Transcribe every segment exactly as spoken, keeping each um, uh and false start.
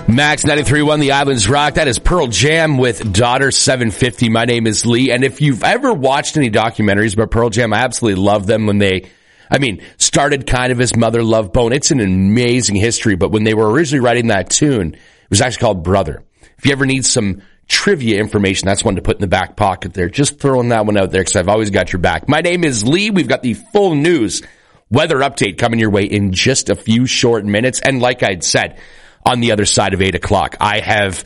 Max ninety-three point one, The Islands Rock. That is Pearl Jam with Daughter seven fifty. My name is Lee. And if you've ever watched any documentaries about Pearl Jam, I absolutely love them when they, I mean, started kind of as Mother Love Bone. It's an amazing history. But when they were originally writing that tune, it was actually called Brother. If you ever need some trivia information, that's one to put in the back pocket there. Just throwing that one out there because I've always got your back. My name is Lee. We've got the full news weather update coming your way in just a few short minutes. And like I'd said, on the other side of eight o'clock, I have,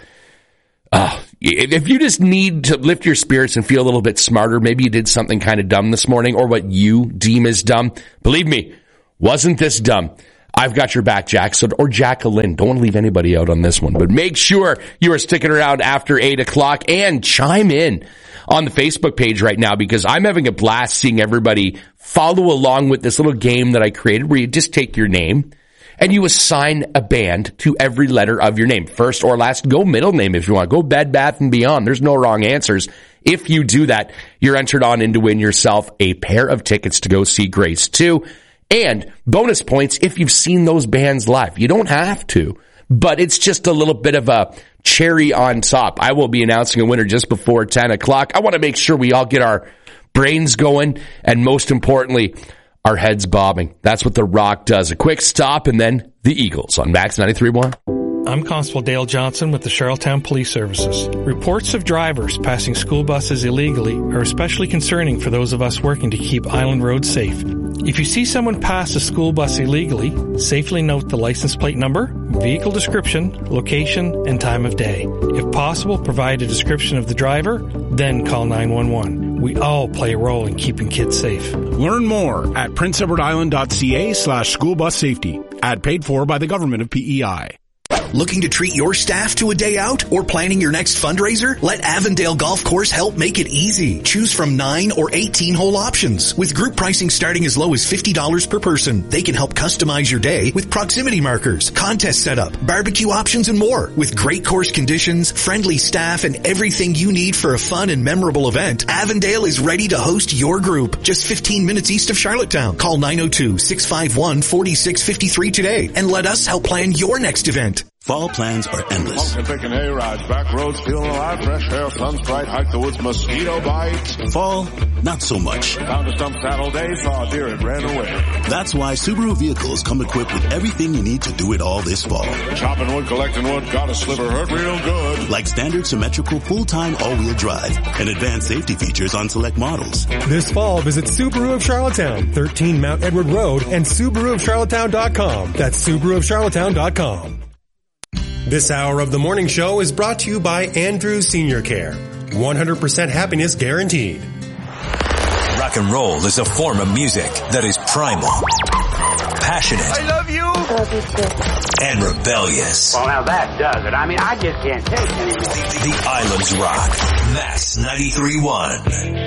uh, if you just need to lift your spirits and feel a little bit smarter, maybe you did something kind of dumb this morning or what you deem as dumb. Believe me, wasn't this dumb. I've got your back, Jackson, or Jacqueline. Don't want to leave anybody out on this one, but make sure you are sticking around after eight o'clock and chime in on the Facebook page right now because I'm having a blast seeing everybody follow along with this little game that I created where you just take your name and you assign a band to every letter of your name. First or last, go middle name if you want. Go Bed Bath and Beyond. There's no wrong answers. If you do that, you're entered on in to win yourself a pair of tickets to go see Grace two. And bonus points if you've seen those bands live. You don't have to, but it's just a little bit of a cherry on top. I will be announcing a winner just before ten o'clock. I want to make sure we all get our brains going and most importantly, our heads bobbing. That's what The Rock does. A quick stop and then the Eagles on Max ninety-three point one. I'm Constable Dale Johnson with the Charlottetown Police Services. Reports of drivers passing school buses illegally are especially concerning for those of us working to keep Island Road safe. If you see someone pass a school bus illegally, safely note the license plate number, vehicle description, location, and time of day. If possible, provide a description of the driver, then call nine one one. We all play a role in keeping kids safe. Learn more at prince edward island dot c a slash school bus safety. Ad paid for by the government of P E I. Looking to treat your staff to a day out or planning your next fundraiser? Let Avondale Golf Course help make it easy. Choose from nine or eighteen hole options with group pricing starting as low as fifty dollars per person. They can help customize your day with proximity markers, contest setup, barbecue options, and more. With great course conditions, friendly staff, and everything you need for a fun and memorable event, Avondale is ready to host your group. Just fifteen minutes east of Charlottetown. Call nine oh two, six five one, four six five three today and let us help plan your next event. Fall plans are endless. Taking a ride, back roads, feeling alive, fresh air, sun sprite, hike the woods, mosquito bites. Fall, not so much. Found a stump saddle day, saw a deer and ran away. That's why Subaru vehicles come equipped with everything you need to do it all this fall. Chopping wood, collecting wood, got a sliver, hurt real good. Like standard symmetrical full-time all-wheel drive and advanced safety features on select models. This fall, visit Subaru of Charlottetown, thirteen Mount Edward Road, and Subaru of Charlottetown dot com. That's Subaru of Charlottetown dot com. This hour of the morning show is brought to you by Andrews Senior Care. one hundred percent happiness guaranteed. Rock and roll is a form of music that is primal, passionate, I love you, love you too, and rebellious. Well, now that does it. I mean, I just can't take it anymore. The Islands Rock. Max ninety-three point one.